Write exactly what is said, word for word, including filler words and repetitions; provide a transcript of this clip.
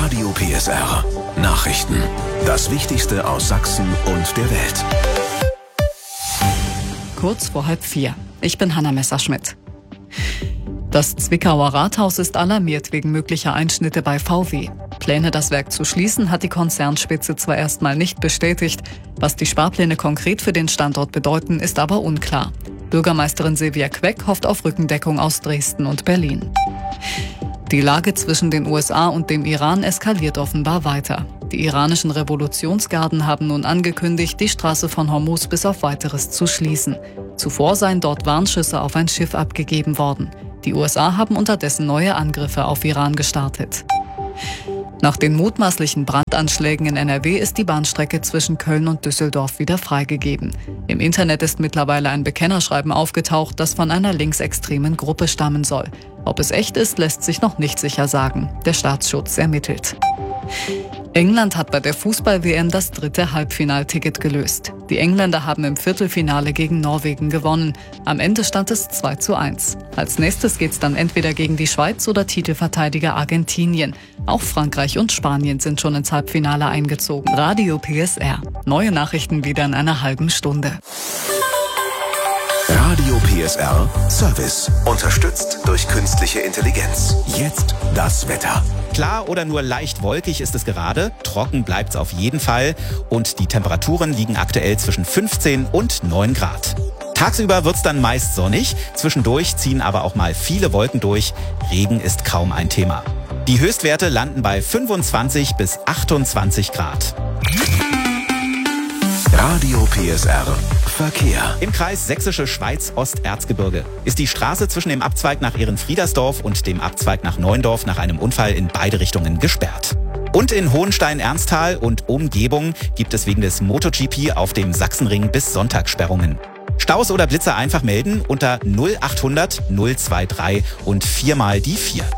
Radio P S R. Nachrichten. Das Wichtigste aus Sachsen und der Welt. Kurz vor halb vier. Ich bin Hanna Messerschmidt. Das Zwickauer Rathaus ist alarmiert wegen möglicher Einschnitte bei V W. Pläne, das Werk zu schließen, hat die Konzernspitze zwar erstmal nicht bestätigt. Was die Sparpläne konkret für den Standort bedeuten, ist aber unklar. Bürgermeisterin Silvia Queck hofft auf Rückendeckung aus Dresden und Berlin. Die Lage zwischen den U S A und dem Iran eskaliert offenbar weiter. Die iranischen Revolutionsgarden haben nun angekündigt, die Straße von Hormuz bis auf Weiteres zu schließen. Zuvor seien dort Warnschüsse auf ein Schiff abgegeben worden. Die U S A haben unterdessen neue Angriffe auf Iran gestartet. Nach den mutmaßlichen Brandanschlägen in N R W ist die Bahnstrecke zwischen Köln und Düsseldorf wieder freigegeben. Im Internet ist mittlerweile ein Bekennerschreiben aufgetaucht, das von einer linksextremen Gruppe stammen soll. Ob es echt ist, lässt sich noch nicht sicher sagen. Der Staatsschutz ermittelt. England hat bei der Fußball-W M das dritte Halbfinalticket gelöst. Die Engländer haben im Viertelfinale gegen Norwegen gewonnen. Am Ende stand es zwei zu eins. Als nächstes geht's dann entweder gegen die Schweiz oder Titelverteidiger Argentinien. Auch Frankreich und Spanien sind schon ins Halbfinale eingezogen. Radio P S R. Neue Nachrichten wieder in einer halben Stunde. Radio P S R Service. Unterstützt durch künstliche Intelligenz. Jetzt das Wetter. Klar oder nur leicht wolkig ist es gerade. Trocken bleibt's auf jeden Fall. Und die Temperaturen liegen aktuell zwischen fünfzehn und neun Grad. Tagsüber wird's dann meist sonnig. Zwischendurch ziehen aber auch mal viele Wolken durch. Regen ist kaum ein Thema. Die Höchstwerte landen bei fünfundzwanzig bis achtundzwanzig Grad. Radio P S R Verkehr. Im Kreis Sächsische Schweiz-Osterzgebirge ist die Straße zwischen dem Abzweig nach Ehrenfriedersdorf und dem Abzweig nach Neuendorf nach einem Unfall in beide Richtungen gesperrt. Und in Hohenstein-Ernsthal und Umgebung gibt es wegen des MotoGP auf dem Sachsenring bis Sonntag Sperrungen. Staus oder Blitzer einfach melden unter null achthundert null drei drei und viermal die vier.